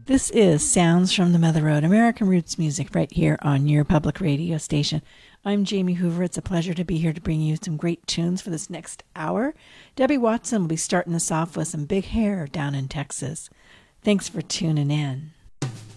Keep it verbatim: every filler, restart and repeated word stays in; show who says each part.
Speaker 1: This is Sounds from the Mother Road, American Roots Music, right here on your public radio station. I'm Jamie Hoover. It's a pleasure to be here to bring you some great tunes for this next hour. Debbie Watson will be starting us off with some Big Hair down in Texas. Thanks for tuning in.